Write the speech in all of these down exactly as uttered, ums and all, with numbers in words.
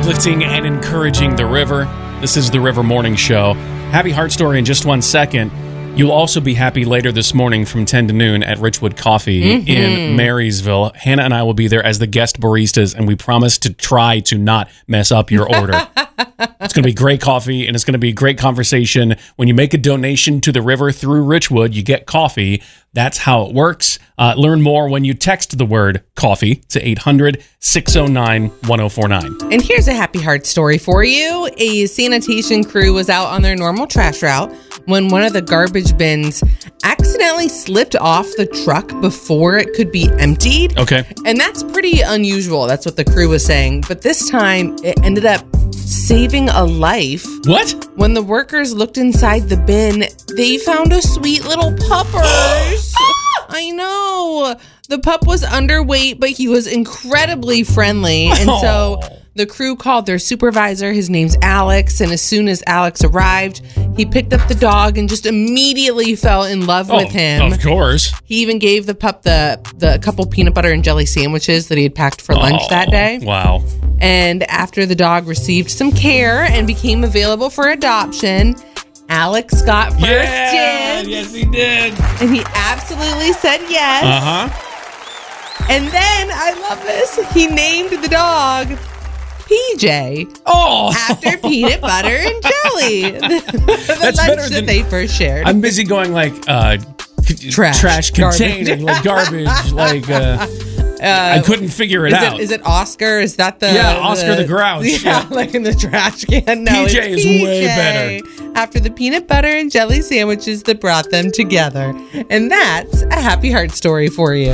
uplifting and encouraging the river. This is the River Morning Show. Happy Heart Story in just one second. You'll also be happy later this morning from ten to noon at Richwood Coffee mm-hmm. in Marysville. Hannah and I will be there as the guest baristas, and we promise to try to not mess up your order. It's going to be great coffee, and it's going to be great conversation. When you make a donation to the river through Richwood, you get coffee. That's how it works. Uh, learn more when you text the word coffee to eight hundred, six oh nine, one oh four nine. And here's a happy heart story for you. A sanitation crew was out on their normal trash route when one of the garbage bins accidentally slipped off the truck before it could be emptied. Okay. And that's pretty unusual. That's what the crew was saying. But this time, it ended up saving a life. What? When the workers looked inside the bin, they found a sweet little puppers. I know. The pup was underweight, but he was incredibly friendly. And so the crew called their supervisor. His name's Alex. And as soon as Alex arrived, he picked up the dog and just immediately fell in love oh, with him. Of course. He even gave the pup the, the couple peanut butter and jelly sandwiches that he had packed for lunch oh, that day. Wow. And after the dog received some care and became available for adoption, Alex got first yeah, dibs. Yes, he did. And he absolutely said yes. Uh-huh. And then, I love this, he named the dog P J. Oh. After peanut butter and jelly. the That's lunch better that than, they first shared. I'm busy going like uh, trash, trash containing, like garbage, like... Uh, Uh, I couldn't figure it is out. It, is it Oscar? Is that the... Yeah, Oscar the, the Grouch. Yeah, yeah, like in the trash can. No, P J is P J, way better. After the peanut butter and jelly sandwiches that brought them together. And that's a happy heart story for you.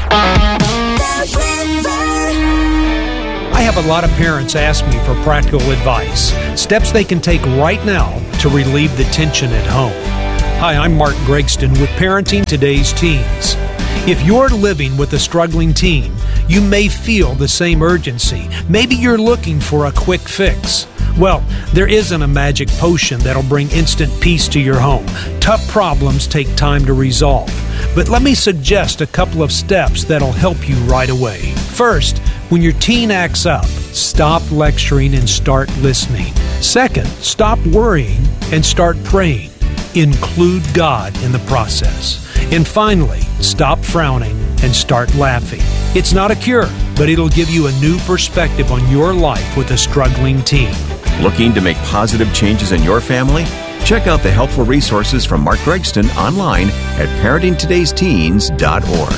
I have a lot of parents ask me for practical advice, steps they can take right now to relieve the tension at home. Hi, I'm Mark Gregston with Parenting Today's Teens. If you're living with a struggling teen, you may feel the same urgency. Maybe you're looking for a quick fix. Well, there isn't a magic potion that'll bring instant peace to your home. Tough problems take time to resolve. But let me suggest a couple of steps that'll help you right away. First, when your teen acts up, stop lecturing and start listening. Second, stop worrying and start praying. Include God in the process. And finally, stop frowning and start laughing. It's not a cure, but it'll give you a new perspective on your life with a struggling teen. Looking to make positive changes in your family? Check out the helpful resources from Mark Gregston online at parenting todays teens dot org.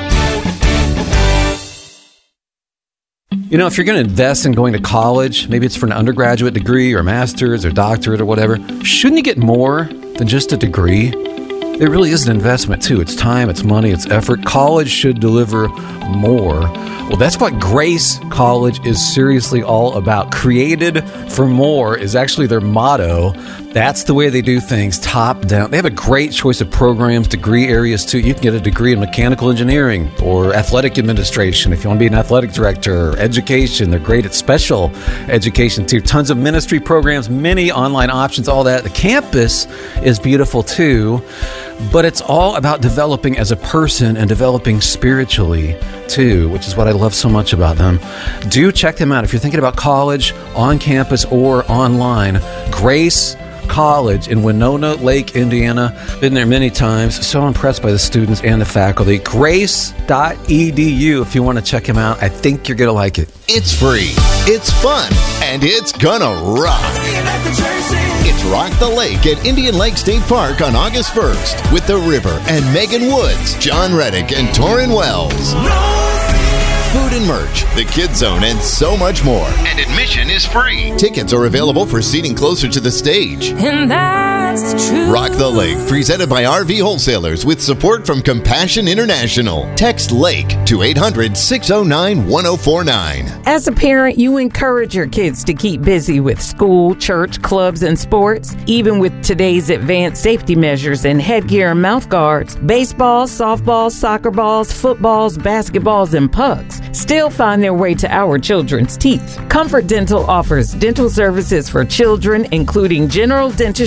You know, if you're going to invest in going to college, maybe it's for an undergraduate degree or master's or doctorate or whatever, shouldn't you get more than just a degree? It really is an investment, too. It's time, it's money, it's effort. College should deliver more. Well, that's what Grace College is seriously all about. Created for more is actually their motto. That's the way they do things, top down. They have a great choice of programs, degree areas, too. You can get a degree in mechanical engineering or athletic administration if you want to be an athletic director, or education. They're great at special education, too. Tons of ministry programs, many online options, all that. The campus is beautiful, too. But it's all about developing as a person and developing spiritually, too, which is what I love so much about them. Do check them out. If you're thinking about college, on campus or online, Grace College in Winona Lake, Indiana. Been there many times. So impressed by the students and the faculty. grace dot e d u if you want to check them out. I think you're going to like it. It's free, it's fun, and it's gonna rock. It's Rock the Lake at Indian Lake State Park on August first with The River and Megan Woods, John Reddick, and Torrin Wells. Food and merch, the Kids Zone, and so much more. And admission is free. Tickets are available for seating closer to the stage. And that's the truth. Rock the Lake, presented by R V Wholesalers with support from Compassion International. Text LAKE to eight hundred, six oh nine, one oh four nine. As a parent, you encourage your kids to keep busy with school, church, clubs, and sports. Even with today's advanced safety measures and headgear and mouth guards, baseballs, softballs, soccer balls, footballs, basketballs, and pucks still find their way to our children's teeth. Comfort Dental offers dental services for children, including general dentistry, braces,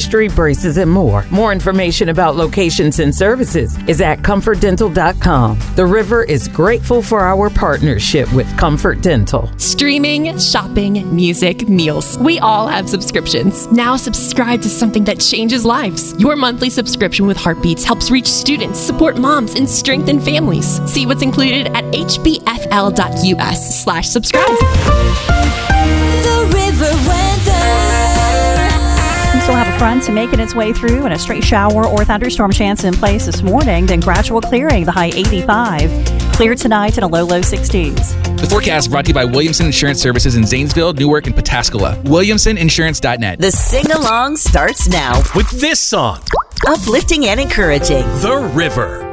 braces, and more. More information about locations and services is at comfort dental dot com. The River is grateful for our partnership with Comfort Dental. Streaming, shopping, music, meals. We all have subscriptions. Now subscribe to something that changes lives. Your monthly subscription with Heartbeats helps reach students, support moms, and strengthen families. See what's included at hbfl.us slash subscribe. The River weather. We still have a front making its way through and a stray shower or thunderstorm chance in place this morning, then gradual clearing, the high eighty-five. Clear tonight and a low, low sixties. The forecast brought to you by Williamson Insurance Services in Zanesville, Newark, and Pataskala. Williamson Insurance dot net. The sing-along starts now with this song. Uplifting and encouraging. The River.